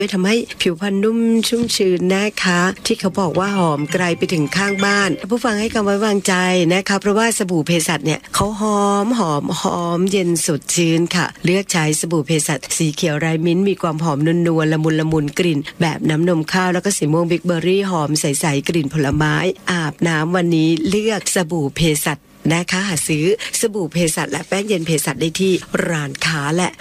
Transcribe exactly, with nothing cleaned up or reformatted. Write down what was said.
ทำให้ผิวพรรณนุ่มชุ่มชื้นนะคะที่เขาบอกว่าหอมไกลไปถึงข้างบ้านผู้ฟังให้คำไว้วางใจนะคะเพราะว่าสบู่เภสัชเนี่ยเขาหอมหอมหอมเย็นสดชื่นค่ะเลือกใช้สบู่เภสัชสีเขียวไรมิ้นท์มีความหอมนวลๆละมุนละมุนกลิ่นแบบน้ำนมข้าวแล้วก็สีม่วงบิ๊กเบอร์รี่หอมใสๆกลิ่นผลไม้อาบน้ำวันนี้เลือกสบู่เภสัชนะคะหาซื้อสบู่เภสัชและแป้งเย็นเภสัชได้ที่ร้านค้าและ